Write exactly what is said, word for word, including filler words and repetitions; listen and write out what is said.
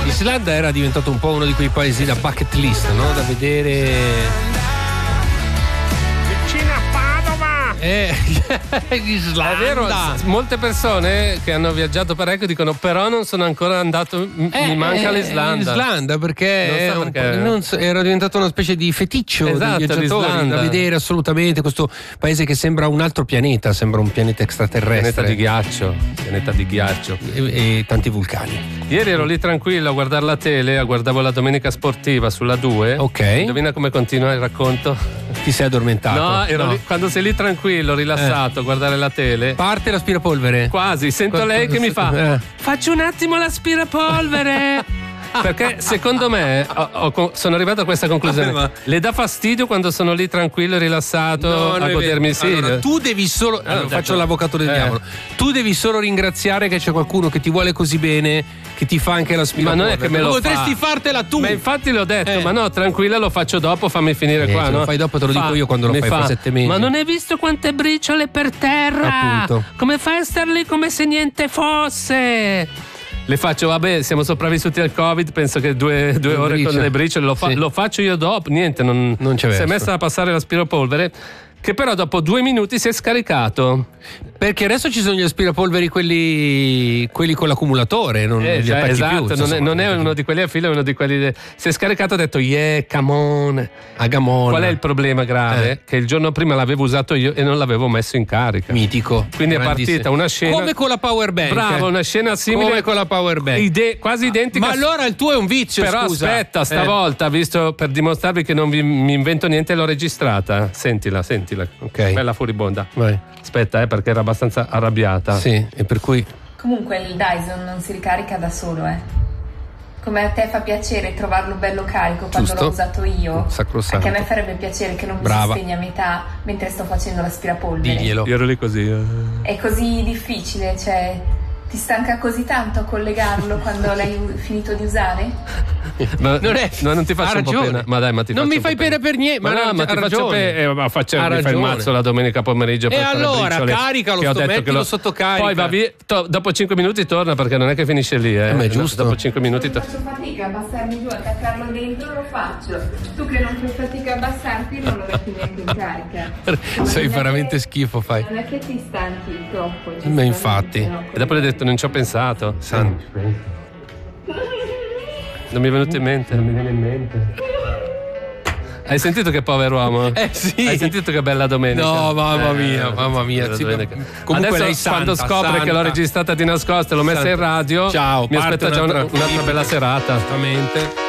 L'Islanda era diventato un po' uno di quei paesi da bucket list, no? Da vedere. Eh, l'Islanda. È vero, molte persone che hanno viaggiato parecchio dicono però non sono ancora andato, m- eh, mi manca eh, l'Islanda. L'Islanda perché, non so perché. Non so, era diventato una specie di feticcio, esatto, dei viaggiatori l'Islanda. da vedere assolutamente, questo paese che sembra un altro pianeta, sembra un pianeta extraterrestre. Pianeta di ghiaccio, pianeta di ghiaccio. E, e tanti vulcani. Ieri ero lì tranquillo a guardare la tele, guardavo la domenica sportiva sulla due. Ok. Indovina come continua il racconto? Ti sei addormentato? No, ero No. lì, quando sei lì tranquillo, rilassato, a guardare la tele. Parte l'aspirapolvere. Quasi, sento Quanto- lei che mi fa Eh. faccio un attimo l'aspirapolvere. Perché secondo me ho- ho- sono arrivato a questa conclusione. Vabbè, ma- Le dà fastidio quando sono lì tranquillo e rilassato No, a non è godermi vero. il sì. Allora, tu devi solo allora, detto- faccio l'avvocato del Eh. diavolo. Tu devi solo ringraziare che c'è qualcuno che ti vuole così bene che ti fa anche l'aspirapolvere. Ma non è che me lo potresti fa. fartela tu. Ma infatti l'ho detto, Eh. ma no, tranquilla, lo faccio dopo, fammi finire Eh, qua. se lo no? fai dopo te lo dico io quando lo mi fai, fra fa, sette mesi. Ma non hai visto quante briciole per terra? Appunto. Come fai a star lì come se niente fosse? Le faccio, vabbè, siamo sopravvissuti al Covid, penso che due, due Le ore briciole. con le briciole, lo, fa- Sì. lo faccio io dopo, niente, non, Non c'è si è verso. messa a passare l'aspirapolvere, che però dopo due minuti si è scaricato. Perché adesso ci sono gli aspirapolveri quelli, quelli con l'accumulatore, non Eh, li cioè, attacchi esatto, più. non, è, non è uno di quelli a fila, è uno di quelli. De... Si è scaricato e ha detto, yeah, come on. a Gamona. Qual è il problema grave? Eh. Che il giorno prima l'avevo usato io e non l'avevo messo in carica. Mitico. Quindi è Grandissimo. partita una scena. Come con la power bank. Bravo, una scena simile. Come con la power bank. Ide- quasi identica. Ma allora il tuo è un vizio, Però scusa. aspetta, stavolta, visto per dimostrarvi che non vi, mi invento niente, l'ho registrata. Sentila, sentila. Ok. Bella furibonda. Vai. Aspetta, eh, perché era abbastanza arrabbiata. Sì, e per cui Comunque il Dyson non si ricarica da solo, eh. Come a te fa piacere trovarlo bello carico quando Giusto. l'ho usato io, Sacrosanto. anche a me farebbe piacere che non mi Brava. si spegne a metà mentre sto facendo l'aspirapolvere. diglielo. Io ero lì così. eh. È così difficile, cioè ti stanca così tanto a collegarlo quando l'hai u- finito di usare? Ma, Non è- no, non ti ha faccio un po' ragione. pena. Ma dai, ma ti Non faccio mi un po' fai pena per niente, Ma, ma no, ha- ma ti ha faccio ragione. pena. Eh, ma faccio, Ha mi fai il ragione. mazzo la domenica pomeriggio. per E fare allora, briciole, caricalo, che ho sto, detto che mettilo lo- sotto carica. Poi va via, to- dopo cinque minuti torna, perché non è che finisce lì. Eh. Eh, ma è giusto. Dopo cinque minuti Non torna. faccio fatica a abbassarmi giù, attaccarlo dentro lo faccio. Tu che non fai fatica a abbassarti non lo metti neanche in carica. Sei Non è veramente che- schifo, fai. Non è che ti stanchi troppo. Ma infatti. giustamente, no? E dopo le ho detto, non ci ho pensato. Non mi è venuto in mente. Non mi viene in mente. Hai sentito che povero uomo? Eh sì. Hai sentito che bella domenica? No, mamma mia, Eh, mamma mia. bella Sì, domenica. comunque Adesso lei santa, quando scopre santa. che l'ho registrata di nascosto e l'ho messa in Santa. radio, Ciao, mi parte aspetta già una- un'altra- un'altra bella serata. Esattamente.